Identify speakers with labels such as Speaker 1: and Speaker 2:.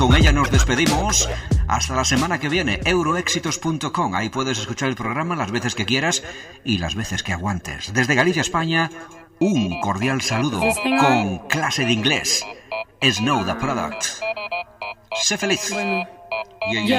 Speaker 1: Con ella nos despedimos. Hasta la semana que viene. Euroéxitos.com. Ahí puedes escuchar el programa las veces que quieras y las veces que aguantes. Desde Galicia, España, un cordial saludo con clase de inglés. Snow the Product. Sé feliz.
Speaker 2: Bueno.
Speaker 1: Yeah.